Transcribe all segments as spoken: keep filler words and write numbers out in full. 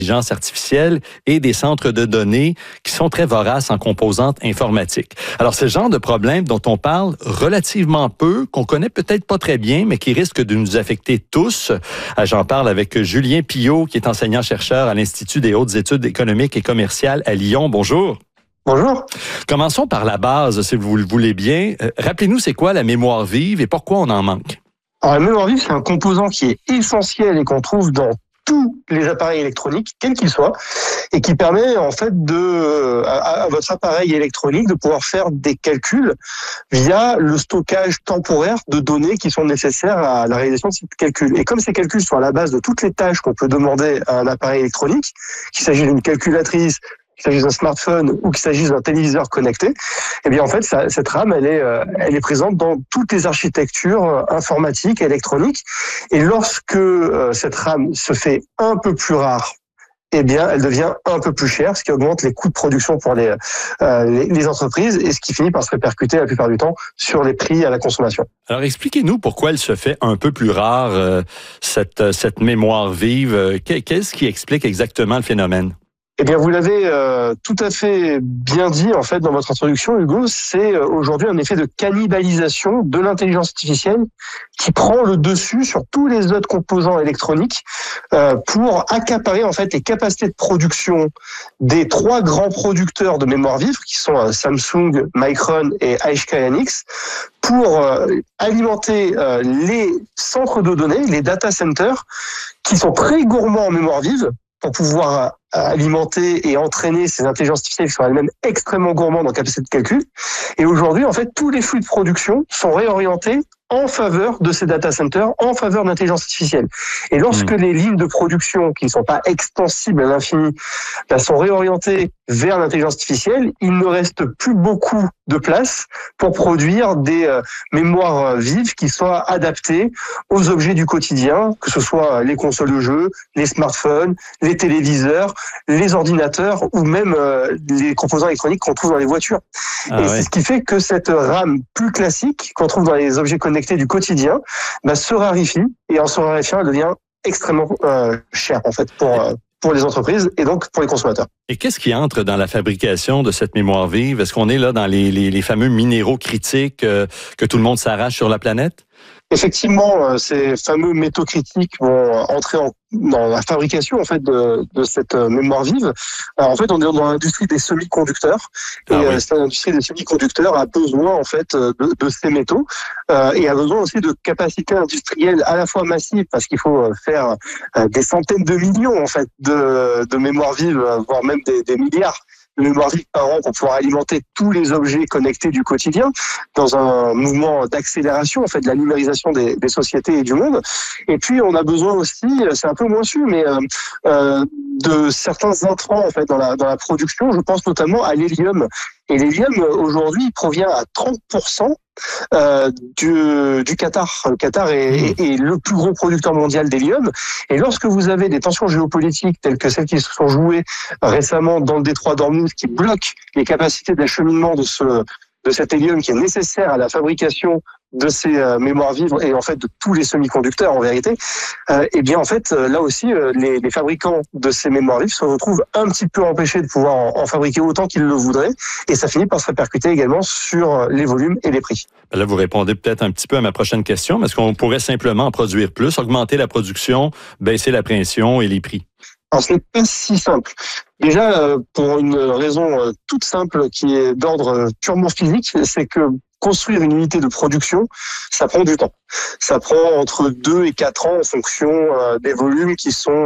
l'intelligence artificielle et des centres de données qui sont très voraces en composantes informatiques. Alors, c'est le genre de problème dont on parle relativement peu, qu'on connaît peut-être pas très bien, mais qui risque de nous affecter tous. J'en parle avec Julien Pillot, qui est enseignant-chercheur à l'Institut des hautes études économiques et commerciales à Lyon. Bonjour. Bonjour. Commençons par la base, si vous le voulez bien. Euh, rappelez-nous, c'est quoi la mémoire vive et pourquoi on en manque? Alors, la mémoire vive, c'est un composant qui est essentiel et qu'on trouve dans tous les appareils électroniques, quels qu'ils soient, et qui permet en fait de à, à votre appareil électronique de pouvoir faire des calculs via le stockage temporaire de données qui sont nécessaires à la réalisation de ces calculs. Et comme ces calculs sont à la base de toutes les tâches qu'on peut demander à un appareil électronique, qu'il s'agisse d'une calculatrice, qu'il s'agisse d'un smartphone ou qu'il s'agisse d'un téléviseur connecté, eh bien en fait ça, cette RAM elle est euh, elle est présente dans toutes les architectures euh, informatiques et électroniques. Et lorsque euh, cette RAM se fait un peu plus rare, eh bien elle devient un peu plus chère, ce qui augmente les coûts de production pour les euh, les, les entreprises et ce qui finit par se répercuter la plupart du temps sur les prix à la consommation. Alors expliquez-nous pourquoi elle se fait un peu plus rare euh, cette cette mémoire vive. Qu'est-ce qui explique exactement le phénomène? Eh bien, vous l'avez euh, tout à fait bien dit en fait dans votre introduction, Hugo. C'est euh, aujourd'hui un effet de cannibalisation de l'intelligence artificielle qui prend le dessus sur tous les autres composants électroniques euh, pour accaparer en fait les capacités de production des trois grands producteurs de mémoire vive qui sont euh, Samsung, Micron et H K N X pour euh, alimenter euh, les centres de données, les data centers, qui sont très gourmands en mémoire vive pour pouvoir alimenter et entraîner ces intelligences artificielles qui sont elles-mêmes extrêmement gourmandes en capacité de calcul. Et aujourd'hui, en fait, tous les flux de production sont réorientés en faveur de ces data centers, en faveur de l'intelligence artificielle. Et lorsque mmh. les lignes de production, qui ne sont pas extensibles à l'infini, là, sont réorientées vers l'intelligence artificielle, il ne reste plus beaucoup de place pour produire des euh, mémoires vives qui soient adaptées aux objets du quotidien, que ce soit les consoles de jeux, les smartphones, les téléviseurs, les ordinateurs ou même euh, les composants électroniques qu'on trouve dans les voitures. Ah et ouais. c'est ce qui fait que cette RAM plus classique qu'on trouve dans les objets connectés du quotidien bah, se raréfie, et en se raréfiant, elle devient extrêmement euh, chère en fait pour euh, pour les entreprises et donc pour les consommateurs. Et qu'est-ce qui entre dans la fabrication de cette mémoire vive? Est-ce qu'on est là dans les les, les fameux minéraux critiques euh, que tout le monde s'arrache sur la planète? Effectivement, ces fameux métaux critiques vont entrer en, dans la fabrication en fait de, de cette mémoire vive. Alors, en fait, on est dans l'industrie des semi-conducteurs et ah oui. cette industrie des semi-conducteurs a besoin en fait de, de ces métaux euh, et a besoin aussi de capacités industrielles à la fois massives parce qu'il faut faire des centaines de millions en fait de, de mémoire vive, voire même des, des milliards de mémoire vive par an pour pouvoir alimenter tous les objets connectés du quotidien dans un mouvement d'accélération en fait de la numérisation des, des sociétés et du monde. Et puis on a besoin aussi, c'est un peu moins su, mais euh, euh, de certains intrants en fait dans la dans la production. Je pense notamment à l'hélium. Et l'hélium aujourd'hui il provient à trente pour cent Euh, du, du Qatar. Le Qatar est, est, est le plus gros producteur mondial d'hélium. Et lorsque vous avez des tensions géopolitiques telles que celles qui se sont jouées récemment dans le détroit d'Ormuz, qui bloquent les capacités d'acheminement de ce de cet hélium qui est nécessaire à la fabrication de ces euh, mémoires vives et en fait de tous les semi-conducteurs en vérité, euh, et bien en fait euh, là aussi euh, les, les fabricants de ces mémoires vives se retrouvent un petit peu empêchés de pouvoir en, en fabriquer autant qu'ils le voudraient et ça finit par se répercuter également sur les volumes et les prix. Là, vous répondez peut-être un petit peu à ma prochaine question, mais est-ce qu'on pourrait simplement en produire plus, augmenter la production, baisser la pression et les prix? Alors, ce n'est pas si simple. Déjà, pour une raison toute simple qui est d'ordre purement physique, c'est que construire une unité de production, ça prend du temps. Ça prend entre deux et quatre ans en fonction des volumes qui sont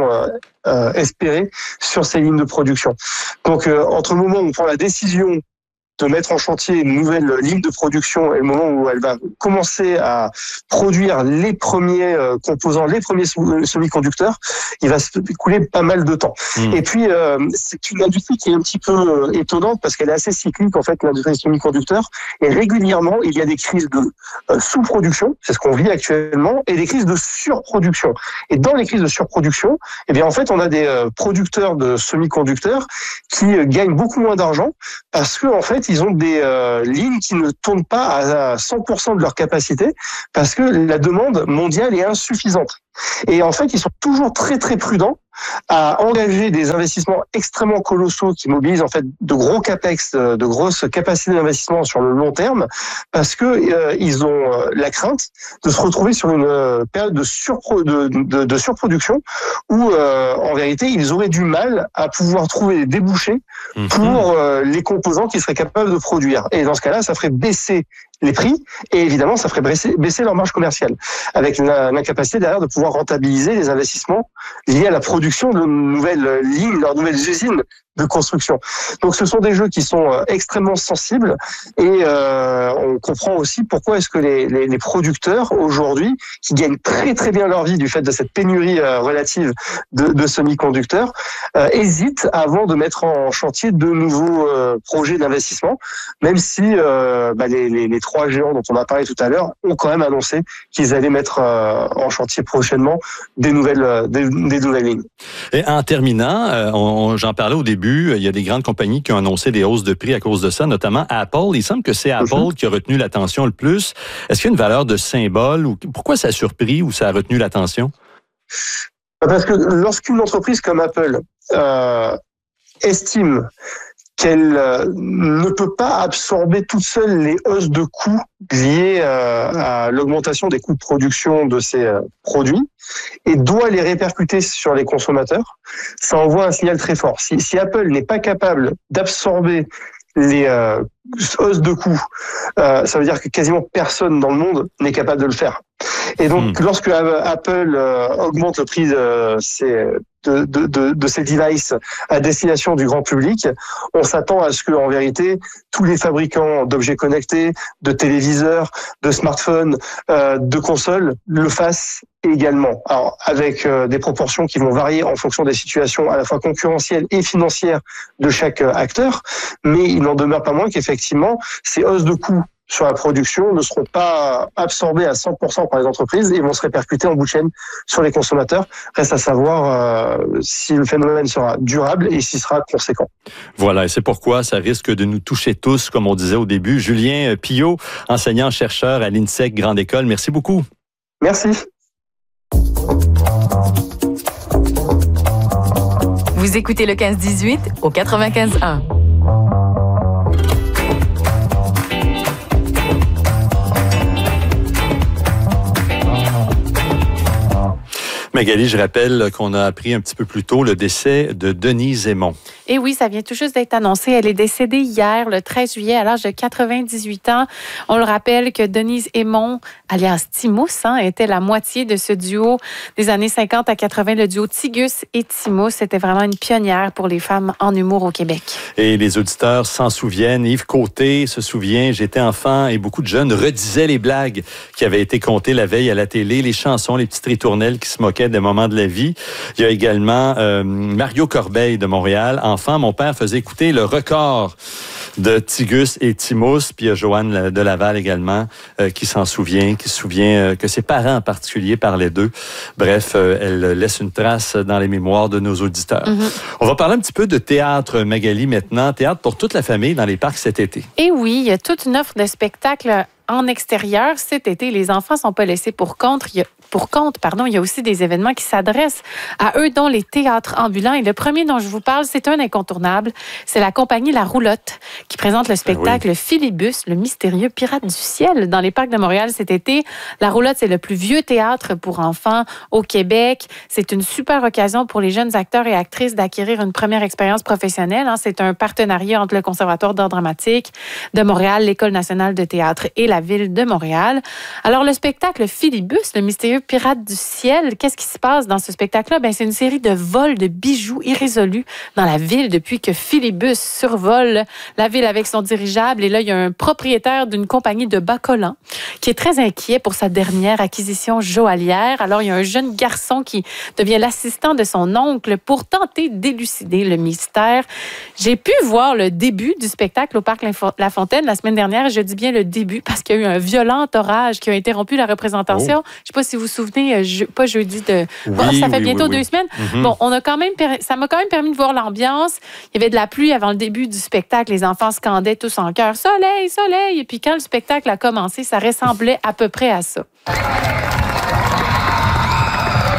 espérés sur ces lignes de production. Donc, entre le moment où on prend la décision de mettre en chantier une nouvelle ligne de production et le moment où elle va commencer à produire les premiers composants, les premiers semi-conducteurs, il va se couler pas mal de temps. Mmh. Et puis, euh, c'est une industrie qui est un petit peu étonnante parce qu'elle est assez cyclique, en fait, l'industrie des semi-conducteurs. Et régulièrement, il y a des crises de euh, sous-production, c'est ce qu'on vit actuellement, et des crises de surproduction. Et dans les crises de surproduction, eh bien, en fait, on a des euh, producteurs de semi-conducteurs qui euh, gagnent beaucoup moins d'argent parce que, en fait, ils ont des euh, lignes qui ne tournent pas à cent pour cent de leur capacité parce que la demande mondiale est insuffisante. Et en fait, ils sont toujours très très prudents à engager des investissements extrêmement colossaux qui mobilisent en fait de gros capex, de grosses capacités d'investissement sur le long terme, parce que euh, ils ont la crainte de se retrouver sur une période de, surpro- de, de, de surproduction où euh, en vérité ils auraient du mal à pouvoir trouver des débouchés pour euh, les composants qu'ils seraient capables de produire. Et dans ce cas-là, ça ferait baisser les prix et évidemment ça ferait baisser, baisser leur marge commerciale avec l'incapacité derrière de pouvoir rentabiliser les investissements liés à la production de nouvelles lignes, de nouvelles usines de construction. Donc ce sont des jeux qui sont extrêmement sensibles et euh, on comprend aussi pourquoi est-ce que les, les, les producteurs aujourd'hui qui gagnent très très bien leur vie du fait de cette pénurie euh, relative de, de semi-conducteurs euh, hésitent avant de mettre en chantier de nouveaux euh, projets d'investissement, même si euh, bah, les, les, les trois géants dont on a parlé tout à l'heure ont quand même annoncé qu'ils allaient mettre euh, en chantier prochainement des nouvelles, des, des nouvelles lignes. Et en terminant, euh, on, j'en parlais au début, il y a des grandes compagnies qui ont annoncé des hausses de prix à cause de ça, notamment Apple. Il semble que c'est Apple mm-hmm. qui a retenu l'attention le plus. Est-ce qu'il y a une valeur de symbole ou pourquoi ça a surpris ou ça a retenu l'attention? Parce que lorsqu'une entreprise comme Apple euh, estime qu'elle euh, ne peut pas absorber toute seule les hausses de coûts liées euh, à l'augmentation des coûts de production de ses euh, produits et doit les répercuter sur les consommateurs, ça envoie un signal très fort. Si, si Apple n'est pas capable d'absorber les euh, hausses de coûts, euh, ça veut dire que quasiment personne dans le monde n'est capable de le faire. Et donc, mmh. lorsque Apple euh, augmente le prix de ses, de, de, de, de ses devices à destination du grand public, on s'attend à ce que, en vérité, tous les fabricants d'objets connectés, de téléviseurs, de smartphones, euh, de consoles le fassent également. Alors, avec euh, des proportions qui vont varier en fonction des situations à la fois concurrentielles et financières de chaque euh, acteur, mais il n'en demeure pas moins qu'effectivement, ces hausses de coûts sur la production ne seront pas absorbés à cent pour cent par les entreprises et vont se répercuter en bout de chaîne sur les consommateurs. Reste à savoir euh, si le phénomène sera durable et s'il sera conséquent. Voilà, et c'est pourquoi ça risque de nous toucher tous, comme on disait au début. Julien Pillot, enseignant-chercheur à l'INSEC Grande École, merci beaucoup. Merci. Vous écoutez le quinze dix-huit au quatre-vingt-quinze un. Magali, je rappelle qu'on a appris un petit peu plus tôt le décès de Denise Aymon. Et oui, ça vient tout juste d'être annoncé. Elle est décédée hier, le treize juillet, à l'âge de quatre-vingt-dix-huit ans. On le rappelle que Denise Aymon, alias Timous, hein, était la moitié de ce duo des années cinquante à quatre-vingts, le duo Tigus et Timous. C'était vraiment une pionnière pour les femmes en humour au Québec. Et les auditeurs s'en souviennent. Yves Côté se souvient, j'étais enfant et beaucoup de jeunes redisaient les blagues qui avaient été contées la veille à la télé, les chansons, les petites ritournelles qui se moquaient des moments de la vie. Il y a également euh, Mario Corbeil de Montréal. Enfant, mon père faisait écouter le record de Tigus et Timous, puis il y a Joanne de Laval également euh, qui s'en souvient, qui se souvient euh, que ses parents en particulier parlaient d'eux. Bref, euh, elle laisse une trace dans les mémoires de nos auditeurs. Mm-hmm. On va parler un petit peu de théâtre, Magali, maintenant. Théâtre pour toute la famille dans les parcs cet été. Et oui, il y a toute une offre de spectacles en extérieur cet été. Les enfants ne sont pas laissés pour compte. Il y a Pour compte, pardon, il y a aussi des événements qui s'adressent à eux, dont les théâtres ambulants. Et le premier dont je vous parle, c'est un incontournable. C'est la compagnie La Roulotte qui présente le spectacle ah oui. Philibus, le mystérieux pirate du ciel, dans les parcs de Montréal cet été. La Roulotte, c'est le plus vieux théâtre pour enfants au Québec. C'est une super occasion pour les jeunes acteurs et actrices d'acquérir une première expérience professionnelle. C'est un partenariat entre le Conservatoire d'art dramatique de Montréal, l'École nationale de théâtre et la Ville de Montréal. Alors, le spectacle Philibus, le mystérieux Pirates du ciel, qu'est-ce qui se passe dans ce spectacle-là? Ben, c'est une série de vols de bijoux irrésolus dans la ville depuis que Philibus survole la ville avec son dirigeable. Et là, il y a un propriétaire d'une compagnie de bas collants qui est très inquiet pour sa dernière acquisition joaillière. Alors, il y a un jeune garçon qui devient l'assistant de son oncle pour tenter d'élucider le mystère. J'ai pu voir le début du spectacle au Parc La Fontaine la semaine dernière. Je dis bien le début parce qu'il y a eu un violent orage qui a interrompu la représentation. Oh. Je ne sais pas si vous vous souvenez, je, pas jeudi de... Oui, bon, ça fait oui, bientôt oui, oui. deux semaines. Mm-hmm. Bon, on a quand même, ça m'a quand même permis de voir l'ambiance. Il y avait de la pluie avant le début du spectacle. Les enfants scandaient tous en chœur « Soleil, soleil ». Et puis quand le spectacle a commencé, ça ressemblait à peu près à ça.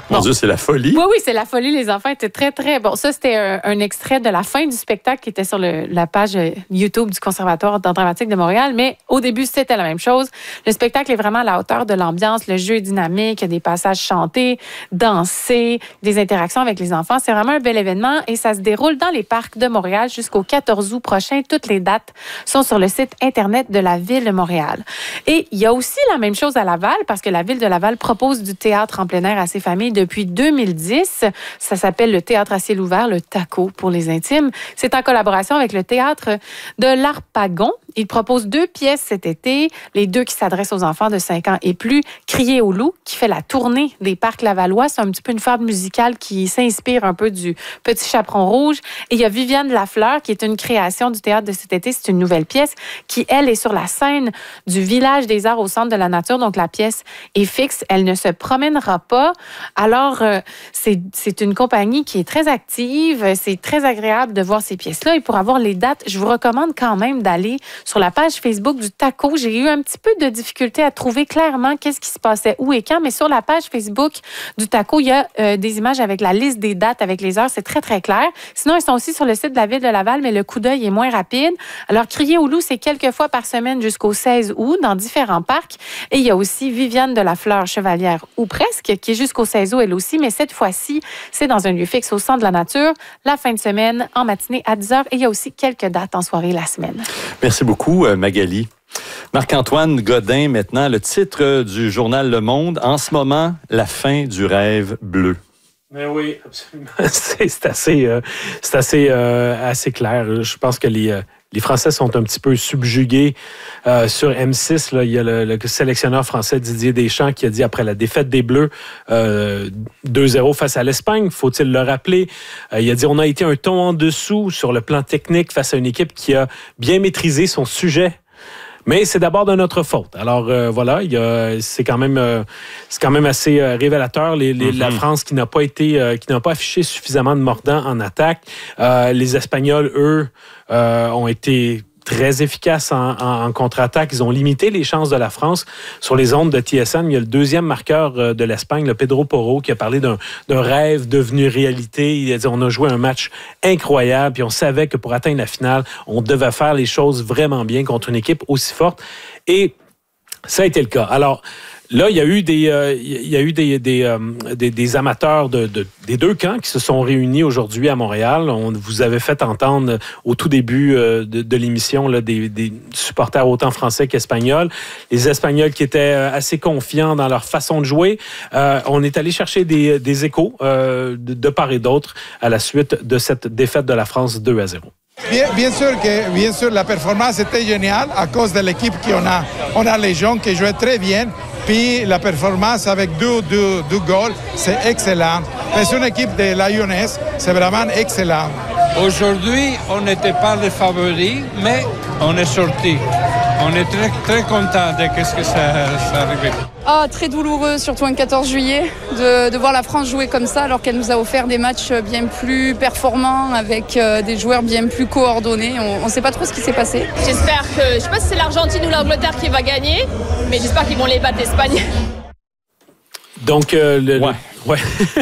Mon Bon. Dieu, c'est la folie. Oui, oui, c'est la folie. Les enfants étaient très, très... Bon, ça, c'était un, un extrait de la fin du spectacle qui était sur le, la page YouTube du Conservatoire d'art dramatique de Montréal. Mais au début, c'était la même chose. Le spectacle est vraiment à la hauteur de l'ambiance. Le jeu est dynamique. Il y a des passages chantés, dansés, des interactions avec les enfants. C'est vraiment un bel événement et ça se déroule dans les parcs de Montréal jusqu'au quatorze août prochain. Toutes les dates sont sur le site Internet de la Ville de Montréal. Et il y a aussi la même chose à Laval parce que la Ville de Laval propose du théâtre en plein air à ses familles depuis deux mille dix. Ça s'appelle le théâtre à ciel ouvert, le TACO pour les intimes. C'est en collaboration avec le théâtre de l'Harpagon. Il propose deux pièces cet été, les deux qui s'adressent aux enfants de cinq ans et plus. Crier au loup, qui fait la tournée des parcs lavallois. C'est un petit peu une fable musicale qui s'inspire un peu du Petit Chaperon Rouge. Et il y a Viviane Lafleur, qui est une création du théâtre de cet été. C'est une nouvelle pièce qui, elle, est sur la scène du Village des Arts au Centre de la Nature. Donc, la pièce est fixe. Elle ne se promènera pas. Alors, euh, c'est, c'est une compagnie qui est très active. C'est très agréable de voir ces pièces-là. Et pour avoir les dates, je vous recommande quand même d'aller sur la page Facebook du TACO. J'ai eu un petit peu de difficulté à trouver clairement qu'est-ce qui se passait où et quand, mais sur la page Facebook du TACO, il y a euh, des images avec la liste des dates, avec les heures. C'est très, très clair. Sinon, ils sont aussi sur le site de la Ville de Laval, mais le coup d'œil est moins rapide. Alors, Crier au loup, c'est quelques fois par semaine jusqu'au seize août dans différents parcs. Et il y a aussi Viviane de la Fleur Chevalière, ou presque, qui est jusqu'au seize août elle aussi, mais cette fois-ci, c'est dans un lieu fixe au Centre de la Nature, la fin de semaine, en matinée à dix heures. Et il y a aussi quelques dates en soirée la semaine. Merci beaucoup, Magali. Marc-Antoine Godin, maintenant, le titre du journal Le Monde. En ce moment, la fin du rêve bleu. Mais oui, absolument. C'est, c'est assez, euh, c'est assez, euh, assez clair. Je pense que les, euh, les Français sont un petit peu subjugués. Euh, sur M six, là, il y a le, le sélectionneur français Didier Deschamps qui a dit après la défaite des Bleus euh, deux zéro face à l'Espagne, faut-il le rappeler, euh, il a dit on a été un ton en dessous sur le plan technique face à une équipe qui a bien maîtrisé son sujet. Mais c'est d'abord de notre faute. Alors euh, voilà, il y a, c'est quand même, euh, c'est quand même assez euh, révélateur. Les, les, mm-hmm. La France qui n'a pas été, euh, qui n'a pas affiché suffisamment de mordant en attaque. Euh, les Espagnols, eux, euh, ont été très efficaces en, en, en contre-attaque. Ils ont limité les chances de la France. Sur les ondes de T S N, il y a le deuxième marqueur de l'Espagne, le Pedro Porro, qui a parlé d'un, d'un rêve devenu réalité. Il a dit on a joué un match incroyable, puis on savait que pour atteindre la finale, on devait faire les choses vraiment bien contre une équipe aussi forte. Et ça a été le cas. Alors, là, il y a eu des, euh, il y a eu des, des, euh, des, des amateurs de, de, des deux camps qui se sont réunis aujourd'hui à Montréal. On vous avait fait entendre au tout début euh, de, de l'émission là, des, des supporters autant français qu'espagnols. Les Espagnols qui étaient assez confiants dans leur façon de jouer. Euh, on est allé chercher des, des échos euh, de, de part et d'autre à la suite de cette défaite de la France deux à zéro. Bien, bien, sûr que bien sûr la performance était géniale à cause de l'équipe qu'on a. On a les gens qui jouaient très bien. Puis la performance avec deux, deux, deux goals, c'est excellent. C'est une équipe de Lyonnaise, c'est vraiment excellent. Aujourd'hui, on n'était pas les favoris, mais on est sortis. On est très, très contents de ce que ça, ça arrive. Ah, très douloureux, surtout un quatorze juillet, de, de voir la France jouer comme ça, alors qu'elle nous a offert des matchs bien plus performants, avec euh, des joueurs bien plus coordonnés. On ne sait pas trop ce qui s'est passé. J'espère que, je ne sais pas si c'est l'Argentine ou l'Angleterre qui va gagner, mais j'espère qu'ils vont les battre l'Espagne. Donc, euh, le, ouais. Ouais.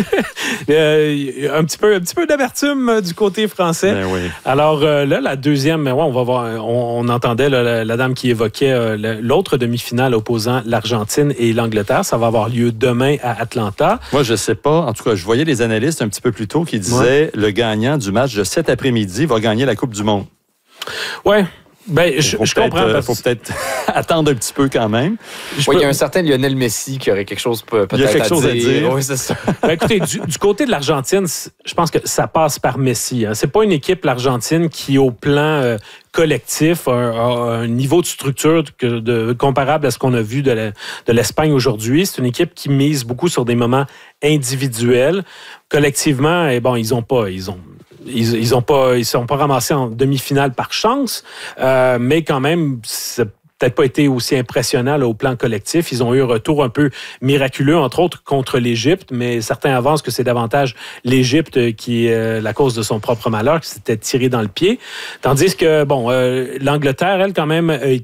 euh, un petit peu, un petit peu d'amertume du côté français. Ben oui. Alors euh, là, la deuxième, ouais, on va voir. On, on entendait là, la, la dame qui évoquait euh, l'autre demi-finale opposant l'Argentine et l'Angleterre. Ça va avoir lieu demain à Atlanta. Moi, je sais pas. En tout cas, je voyais les analystes un petit peu plus tôt qui disaient ouais. le gagnant du match de cet après-midi va gagner la Coupe du Monde. Ouais. Ben, je, je comprends. Il euh, faut peut-être attendre un petit peu quand même. Oui, peux... il y a un certain Lionel Messi qui aurait quelque chose peut-être il y a quelque à chose dire. à dire. Oui, c'est ça. Ben, écoutez, du, du côté de l'Argentine, je pense que ça passe par Messi. Hein. C'est pas une équipe, l'Argentine, qui, au plan euh, collectif, a, a un niveau de structure que, de, comparable à ce qu'on a vu de, la, de l'Espagne aujourd'hui. C'est une équipe qui mise beaucoup sur des moments individuels. Collectivement, et bon, ils ont pas... Ils ont, Ils ils ont pas ils sont pas ramassés en demi-finale par chance, euh, mais quand même ça n'a peut-être pas été aussi impressionnant là, au plan collectif. Ils ont eu un retour un peu miraculeux, entre autres contre l'Égypte, mais certains avancent que c'est davantage l'Égypte qui est euh, la cause de son propre malheur, qui s'était tiré dans le pied. Tandis que bon, euh, l'Angleterre, elle, quand même, a été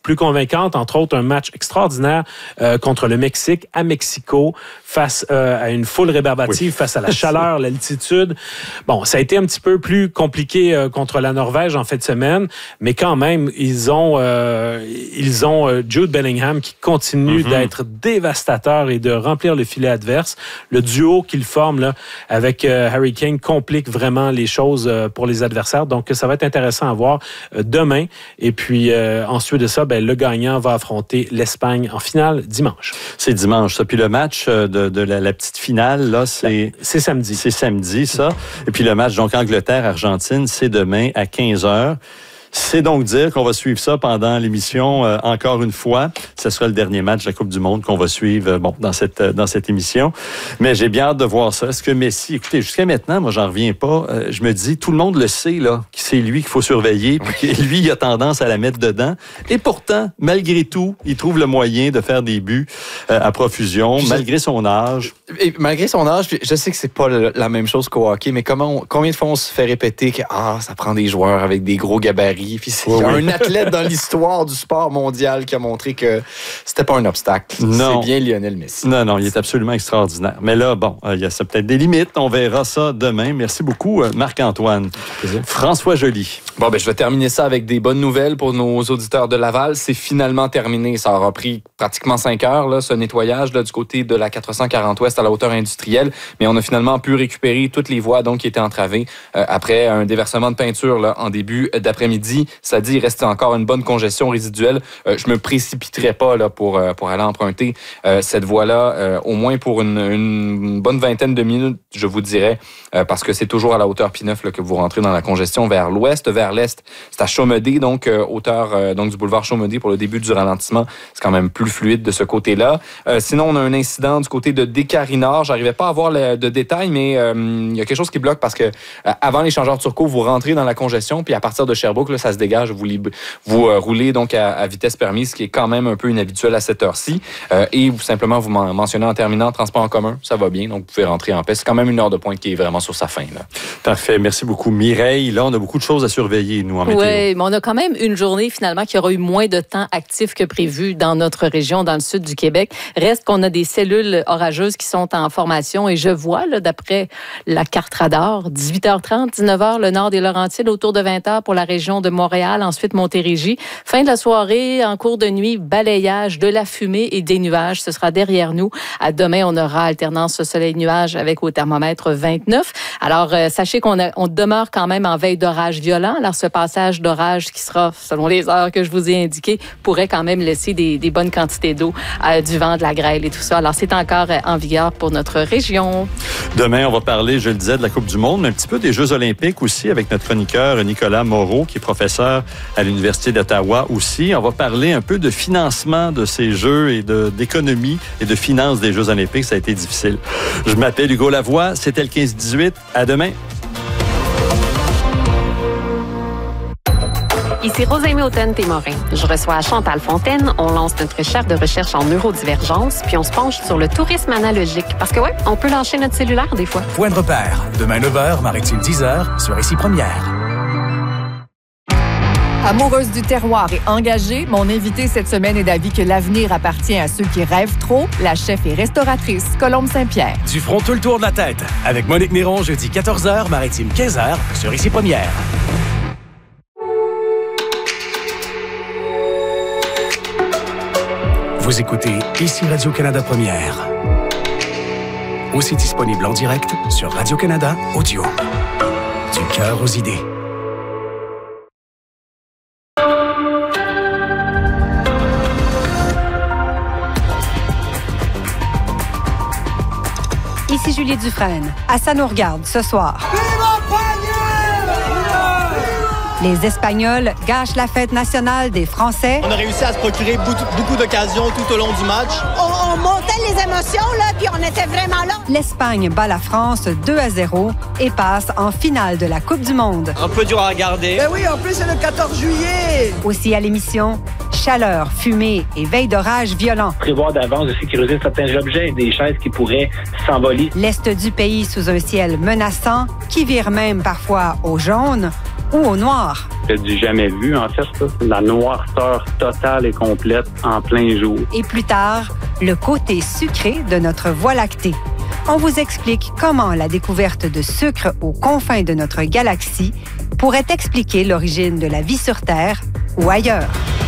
plus convaincantes, entre autres un match extraordinaire euh, contre le Mexique à Mexico face euh, à une foule rébarbative, oui. face à la chaleur, l'altitude. Bon, ça a été un petit peu plus compliqué euh, contre la Norvège en fin de semaine, mais quand même, ils ont, euh, ils ont euh, Jude Bellingham qui continue mm-hmm. d'être dévastateur et de remplir le filet adverse. Le duo qu'il forme là, avec euh, Harry Kane complique vraiment les choses euh, pour les adversaires. Donc, ça va être intéressant à voir euh, demain. Et puis, euh, ensuite de ça, ben, le gagnant va affronter l'Espagne en finale dimanche. C'est dimanche, ça. Puis le match de, de la, la petite finale, là, c'est... C'est samedi. C'est samedi, ça. Et puis le match, donc, Angleterre-Argentine, c'est demain à quinze heures. C'est donc dire qu'on va suivre ça pendant l'émission euh, encore une fois. Ce sera le dernier match de la Coupe du Monde qu'on va suivre euh, bon, dans cette dans cette émission. Mais j'ai bien hâte de voir ça. Est-ce que Messi... Écoutez, jusqu'à maintenant, moi, j'en reviens pas. Euh, je me dis, tout le monde le sait, là, que c'est lui qu'il faut surveiller, puis que lui, il a tendance à la mettre dedans. Et pourtant, malgré tout, il trouve le moyen de faire des buts euh, à profusion, je... malgré son âge. Et malgré son âge, je sais que c'est pas le, la même chose qu'au hockey, mais comment on, combien de fois on se fait répéter que ah, ça prend des joueurs avec des gros gabarits. Puis c'est oui, oui. un athlète dans l'histoire du sport mondial qui a montré que c'était pas un obstacle. Non. C'est bien Lionel Messi. Non, non, il est absolument extraordinaire. Mais là, bon, il y a ça peut-être des limites. On verra ça demain. Merci beaucoup, Marc-Antoine. François Joly. Bon, ben je vais terminer ça avec des bonnes nouvelles pour nos auditeurs de Laval. C'est finalement terminé. Ça aura pris pratiquement cinq heures, là, ce nettoyage là, du côté de la quatre cent quarante ouest à la hauteur industrielle. Mais on a finalement pu récupérer toutes les voies donc, qui étaient entravées euh, après un déversement de peinture là, en début d'après-midi. Ça dit, il reste encore une bonne congestion résiduelle. Euh, je me précipiterai pas là, pour, euh, pour aller emprunter euh, cette voie-là, euh, au moins pour une, une bonne vingtaine de minutes, je vous dirais, euh, parce que c'est toujours à la hauteur P neuf là, que vous rentrez dans la congestion vers l'ouest, vers l'est. C'est à Chaumeday, donc euh, hauteur euh, donc, du boulevard Chaumeday pour le début du ralentissement. C'est quand même plus fluide de ce côté-là. Euh, sinon, on a un incident du côté de Descaries-Nord. J'arrivais pas à voir le, de détails, mais euh, il y a quelque chose qui bloque parce que euh, avant l'échangeur Turcot, vous rentrez dans la congestion, puis à partir de Sherbrooke, là, ça se dégage. Vous, lib- vous euh, roulez donc à, à vitesse permise, ce qui est quand même un peu inhabituel à cette heure-ci. Euh, et vous simplement vous mentionnez en terminant transport en commun, ça va bien, donc vous pouvez rentrer en paix. C'est quand même une heure de pointe qui est vraiment sur sa fin. Là. Parfait, merci beaucoup. Mireille, là, on a beaucoup de choses à surveiller, nous, en météo. Oui, mais on a quand même une journée, finalement, qui aura eu moins de temps actif que prévu dans notre région, dans le sud du Québec. Reste qu'on a des cellules orageuses qui sont en formation et je vois, là, d'après la carte radar, dix-huit heures trente, dix-neuf heures, le nord des Laurentides, autour de vingt heures pour la région de Montréal, ensuite Montérégie. Fin de la soirée, en cours de nuit, balayage, de la fumée et des nuages. Ce sera derrière nous. À demain, on aura alternance soleil-nuage avec au thermomètre vingt-neuf. Alors, euh, sachez qu'on a, on demeure quand même en veille d'orage violent. Alors, ce passage d'orage qui sera, selon les heures que je vous ai indiquées, pourrait quand même laisser des, des bonnes quantités d'eau, euh, du vent, de la grêle et tout ça. Alors, c'est encore euh, en vigueur pour notre région. Demain, on va parler, je le disais, de la Coupe du Monde, mais un petit peu des Jeux olympiques aussi avec notre chroniqueur Nicolas Moreau, qui est professeur à l'Université d'Ottawa aussi. On va parler un peu de financement de ces Jeux et de, d'économie et de finances des Jeux olympiques. Ça a été difficile. Je m'appelle Hugo Lavoie. C'était le quinze dix-huit. À demain. Ici Rosalie Houghton-Témorin. Je reçois Chantal Fontaine. On lance notre chaire de recherche en neurodivergence, puis on se penche sur le tourisme analogique. Parce que ouais, on peut lâcher notre cellulaire des fois. Point de repère. Demain neuf heures, Maritime dix heures, sur Ici Première. Amoureuse du terroir et engagée, mon invitée cette semaine est d'avis que l'avenir appartient à ceux qui rêvent trop. La chef et restauratrice Colombe Saint-Pierre. Du front tout le tour de la tête. Avec Monique Néron, jeudi quatorze heures, Maritime quinze heures, sur Ici Première. Vous écoutez Ici Radio-Canada Première. Aussi disponible en direct sur Radio-Canada Audio. Du cœur aux idées. Ici Julie Dufresne. À ça nous regarde ce soir. Les Espagnols gâchent la fête nationale des Français. On a réussi à se procurer beaucoup d'occasions tout au long du match. On, on montait les émotions, là, puis on était vraiment là. L'Espagne bat la France deux à zéro et passe en finale de la Coupe du Monde. Un peu dur à regarder. Ben oui, en plus, c'est le quatorze juillet. Aussi à l'émission, chaleur, fumée et veille d'orage violent. Prévoir d'avance de sécuriser certains objets, des chaises qui pourraient s'envoler. L'est du pays sous un ciel menaçant, qui vire même parfois au jaune. ou au noir. C'est du jamais vu, en fait. Ça. La noirceur totale et complète en plein jour. Et plus tard, le côté sucré de notre Voie lactée. On vous explique comment la découverte de sucre aux confins de notre galaxie pourrait expliquer l'origine de la vie sur Terre ou ailleurs.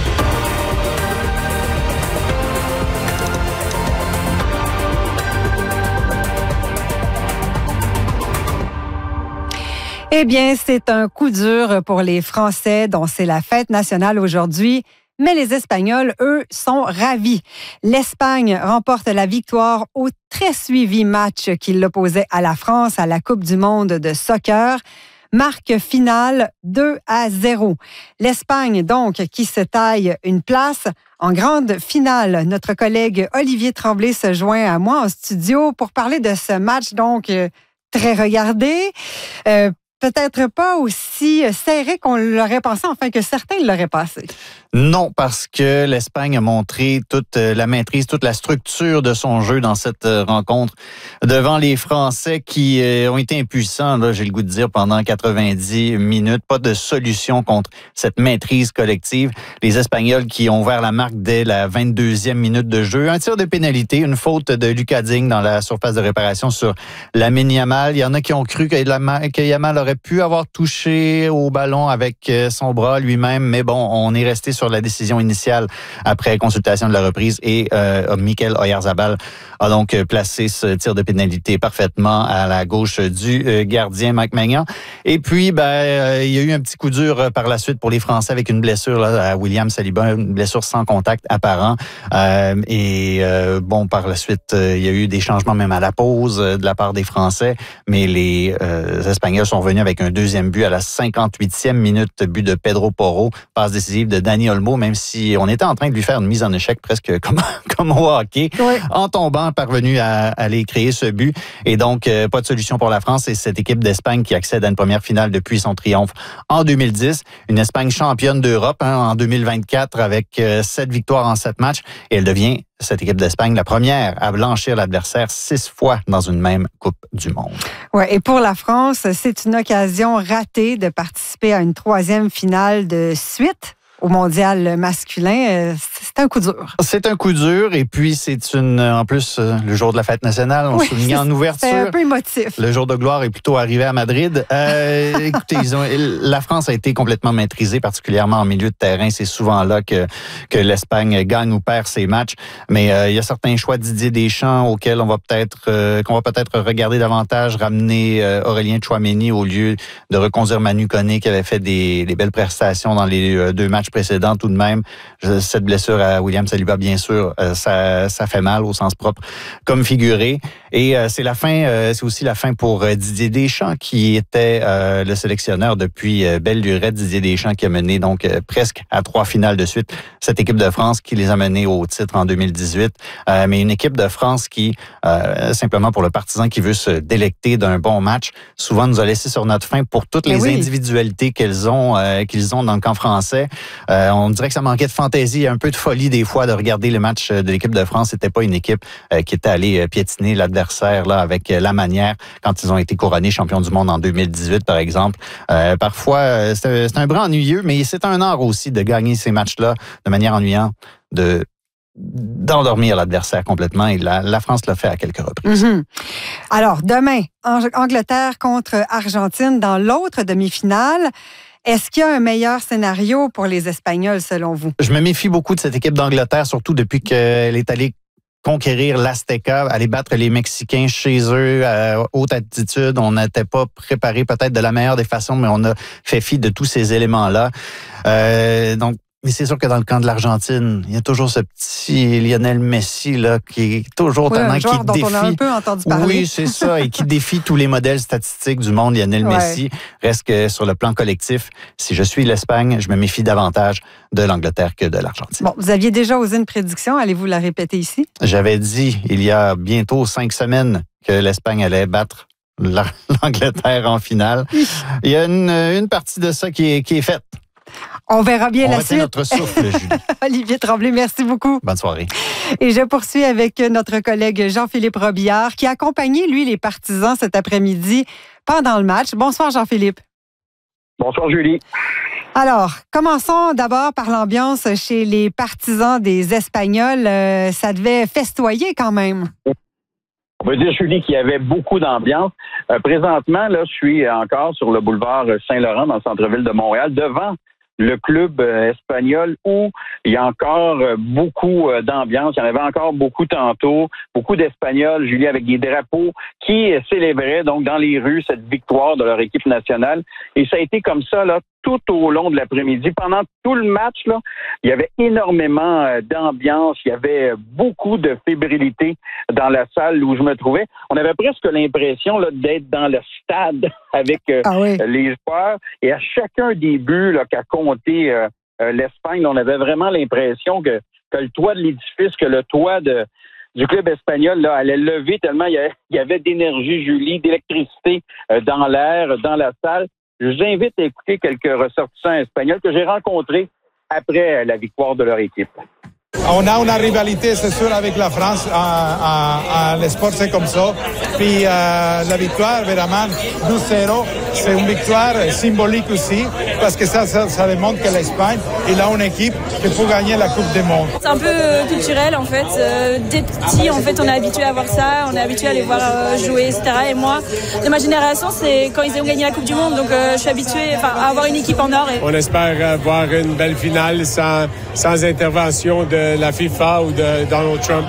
Eh bien, c'est un coup dur pour les Français dont c'est la fête nationale aujourd'hui. Mais les Espagnols, eux, sont ravis. L'Espagne remporte la victoire au très suivi match qui l'opposait à la France à la Coupe du monde de soccer. Marque finale deux à zéro. L'Espagne, donc, qui se taille une place en grande finale. Notre collègue Olivier Tremblay se joint à moi en studio pour parler de ce match, donc, très regardé. Euh, peut-être pas aussi serré qu'on l'aurait pensé, enfin que certains l'auraient passé. Non, parce que l'Espagne a montré toute la maîtrise, toute la structure de son jeu dans cette rencontre devant les Français qui ont été impuissants, là, j'ai le goût de dire, pendant quatre-vingt-dix minutes. Pas de solution contre cette maîtrise collective. Les Espagnols qui ont ouvert la marque dès la vingt-deuxième minute de jeu. Un tir de pénalité, une faute de Lucas Digne dans la surface de réparation sur Lamine Yamal. Il y en a qui ont cru que Yamal aurait pu avoir touché au ballon avec son bras lui-même, mais bon, on est resté sur la décision initiale après consultation de la reprise et euh, Mikel Oyarzabal a donc placé ce tir de pénalité parfaitement à la gauche du euh, gardien Mike Maignan. Et puis, ben, euh, il y a eu un petit coup dur par la suite pour les Français avec une blessure là, à William Saliba, une blessure sans contact apparent. Euh, et euh, bon, par la suite, euh, il y a eu des changements même à la pause euh, de la part des Français, mais les euh, Espagnols sont revenus avec un deuxième but à la cinquante-huitième minute, but de Pedro Porro, passe décisive de Dani Olmo, même si on était en train de lui faire une mise en échec presque comme, comme au hockey, oui. En tombant, parvenu à, à aller créer ce but. Et donc, euh, pas de solution pour la France. Et cette équipe d'Espagne qui accède à une première finale depuis son triomphe en deux mille dix. Une Espagne championne d'Europe hein, en deux mille vingt-quatre avec euh, sept victoires en sept matchs. Et elle devient, cette équipe d'Espagne, la première à blanchir l'adversaire six fois dans une même Coupe du monde. Ouais, et pour la France, c'est une occasion ratée de participer à une troisième finale de suite au mondial masculin. C'est un coup dur. C'est un coup dur et puis c'est une, en plus, le jour de la fête nationale, on oui, soulignait en ouverture. C'est un peu émotif. Le jour de gloire est plutôt arrivé à Madrid. Euh, écoutez, ils ont, la France a été complètement maîtrisée, particulièrement en milieu de terrain. C'est souvent là que, que l'Espagne gagne ou perd ses matchs. Mais euh, il y a certains choix de Didier Deschamps auxquels on va peut-être, euh, qu'on va peut-être regarder davantage, ramener euh, Aurélien Tchouaméni au lieu de reconduire Manu Koné qui avait fait des, des belles prestations dans les euh, deux matchs précédents tout de même. Cette blessure à William Saliba, bien sûr, euh, ça, ça fait mal au sens propre comme figuré. Et euh, c'est la fin, euh, c'est aussi la fin pour euh, Didier Deschamps qui était euh, le sélectionneur depuis euh, belle lurette. Didier Deschamps qui a mené donc euh, presque à trois finales de suite cette équipe de France qui les a menés au titre en deux mille dix-huit. Euh, mais une équipe de France qui, euh, simplement pour le partisan qui veut se délecter d'un bon match, souvent nous a laissé sur notre faim pour toutes les oui. individualités qu'elles ont, euh, qu'ils ont dans le camp français. Euh, on dirait que ça manquait de fantaisie, un peu de folie des fois de regarder le match de l'équipe de France. C'était pas une équipe euh, qui était allée euh, piétiner l'adversaire là avec euh, la manière quand ils ont été couronnés champions du monde en deux mille dix-huit par exemple. Euh, parfois euh, c'est, c'est un brin ennuyeux, mais c'est un art aussi de gagner ces matchs-là de manière ennuyante, de d'endormir l'adversaire complètement et la, la France l'a fait à quelques reprises. Mm-hmm. Alors demain, Angleterre contre Argentine dans l'autre demi-finale. Est-ce qu'il y a un meilleur scénario pour les Espagnols, selon vous? Je me méfie beaucoup de cette équipe d'Angleterre, surtout depuis qu'elle est allée conquérir l'Azteca, aller battre les Mexicains chez eux à haute altitude. On n'était pas préparé peut-être de la meilleure des façons, mais on a fait fi de tous ces éléments-là. Euh, donc, mais c'est sûr que dans le camp de l'Argentine, il y a toujours ce petit Lionel Messi là qui est toujours oui, tellement un joueur qui dont défie. On a un peu entendu parler. Oui, c'est ça, et qui défie tous les modèles statistiques du monde. Lionel ouais. Messi reste que sur le plan collectif. Si je suis l'Espagne, je me méfie davantage de l'Angleterre que de l'Argentine. Bon, vous aviez déjà osé une prédiction. Allez-vous la répéter ici? J'avais dit il y a bientôt cinq semaines que l'Espagne allait battre l'Angleterre en finale. Il y a une, une partie de ça qui est, qui est faite. On verra bien On la suite. notre souffle, Julie. Olivier Tremblay, merci beaucoup. Bonne soirée. Et je poursuis avec notre collègue Jean-Philippe Robillard qui a accompagné, lui, les partisans cet après-midi pendant le match. Bonsoir, Jean-Philippe. Bonsoir, Julie. Alors, commençons d'abord par l'ambiance chez les partisans des Espagnols. Euh, ça devait festoyer quand même. On peut dire, Julie, qu'il y avait beaucoup d'ambiance. Euh, présentement, là, je suis encore sur le boulevard Saint-Laurent, dans le centre-ville de Montréal, devant le club euh, espagnol où il y a encore euh, beaucoup euh, d'ambiance. Il y en avait encore beaucoup tantôt, beaucoup d'Espagnols, Julie, avec des drapeaux qui euh, célébraient donc dans les rues cette victoire de leur équipe nationale. Et ça a été comme ça là tout au long de l'après-midi. Pendant tout le match, là, il y avait énormément euh, d'ambiance. Il y avait beaucoup de fébrilité dans la salle où je me trouvais. On avait presque l'impression là, d'être dans le stade avec euh, ah oui. les joueurs. Et à chacun des buts là, qu'a compté euh, euh, l'Espagne, on avait vraiment l'impression que, que le toit de l'édifice, que le toit de du club espagnol là, allait lever tellement il y avait, il y avait d'énergie, Julie, d'électricité euh, dans l'air, dans la salle. Je vous invite à écouter quelques ressortissants espagnols que j'ai rencontrés après la victoire de leur équipe. On a une rivalité, c'est sûr, avec la France. À, à, à le sport, c'est comme ça. Puis euh, la victoire, vraiment, deux zéro, c'est une victoire symbolique aussi, parce que ça, ça, ça démontre que l'Espagne, il a une équipe qui peut gagner la Coupe du Monde. C'est un peu culturel, en fait. Euh, dès petit, en fait, on est habitué à voir ça, on est habitué à les voir euh, jouer, et cetera. Et moi, de ma génération, c'est quand ils ont gagné la Coupe du Monde, donc euh, je suis habituée à avoir une équipe en or. Et... On espère avoir une belle finale sans, sans intervention de la FIFA ou de Donald Trump.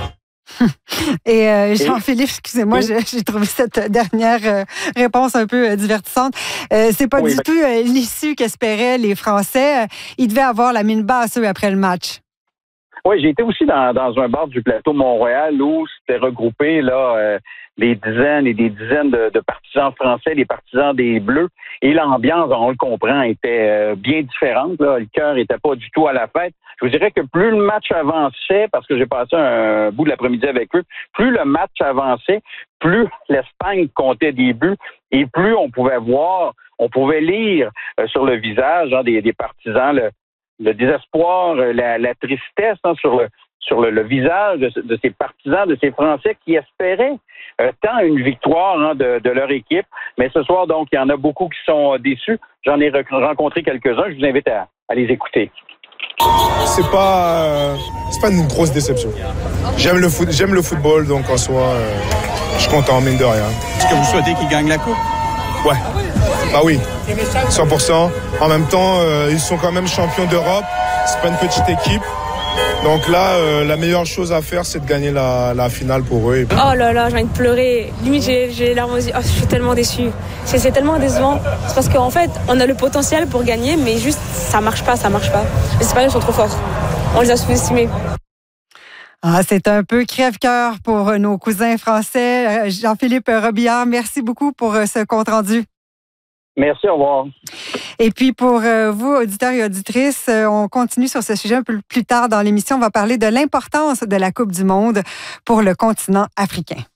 Et euh, Jean-Philippe, excusez-moi, oui. j'ai trouvé cette dernière euh, réponse un peu euh, divertissante. Euh, c'est pas oui, du ben... tout euh, l'issue qu'espéraient les Français. Euh, ils devaient avoir la mine basse, eux, après le match. Oui, j'ai été aussi dans, dans un bar du plateau Mont-Royal où c'était regroupé là euh, des dizaines et des dizaines de, de partisans français, des partisans des Bleus. Et l'ambiance, on le comprend, était euh, bien différente. Là. Le cœur n'était pas du tout à la fête. Je vous dirais que plus le match avançait, parce que j'ai passé un bout de l'après-midi avec eux, plus le match avançait, plus l'Espagne comptait des buts et plus on pouvait voir, on pouvait lire euh, sur le visage hein, des, des partisans le, le désespoir, la, la tristesse hein, sur le sur le, le visage de, de ces partisans, de ces Français qui espéraient euh, tant une victoire hein, de, de leur équipe. Mais ce soir, donc, il y en a beaucoup qui sont déçus. J'en ai rencontré quelques-uns. Je vous invite à, à les écouter. C'est pas, euh, c'est pas une grosse déception. J'aime le foot, j'aime le football, donc en soi, euh, je suis content, mine de rien. Est-ce que vous souhaitez qu'ils gagnent la coupe? Ouais, bah oui, cent pour cent. En même temps, euh, ils sont quand même champions d'Europe. C'est pas une petite équipe. Donc là, euh, la meilleure chose à faire, c'est de gagner la, la finale pour eux. Oh là là, j'ai envie de pleurer. Limite, j'ai, j'ai les larmes aux yeux. Oh, je suis tellement déçue. C'est, c'est tellement décevant. C'est parce qu'en fait, on a le potentiel pour gagner, mais juste, ça marche pas, ça marche pas. Les Espagnols sont trop forts. On les a sous-estimés. Ah, c'est un peu crève-cœur pour nos cousins français. Jean-Philippe Robillard, merci beaucoup pour ce compte-rendu. Merci, au revoir. Et puis pour euh, vous, auditeurs et auditrices, euh, on continue sur ce sujet un peu plus tard dans l'émission. On va parler de l'importance de la Coupe du Monde pour le continent africain.